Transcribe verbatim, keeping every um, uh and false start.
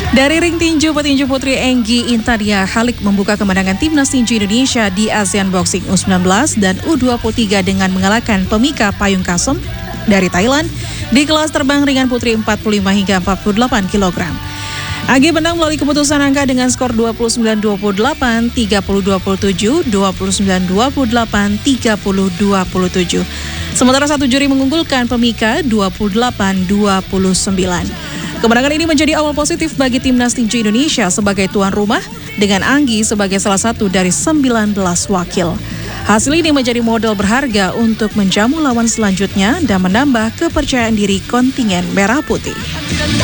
Dari ring tinju, petinju putri Enggi Intadia Halik membuka kemenangan timnas tinju Indonesia di ASEAN Boxing U sembilan belas dan U dua puluh tiga dengan mengalahkan Pemika Payungkasem dari Thailand di kelas terbang ringan putri empat puluh lima hingga empat puluh delapan kilogram. Agi menang melalui keputusan angka dengan skor dua puluh sembilan dua puluh delapan, tiga puluh dua puluh tujuh, dua puluh sembilan dua puluh delapan, tiga puluh dua puluh tujuh. Sementara satu juri mengunggulkan Pemika dua puluh delapan dua puluh sembilan. Kemenangan ini menjadi awal positif bagi timnas tinju Indonesia sebagai tuan rumah dengan Anggi sebagai salah satu dari sembilan belas wakil. Hasil ini menjadi modal berharga untuk menjamu lawan selanjutnya dan menambah kepercayaan diri kontingen Merah Putih.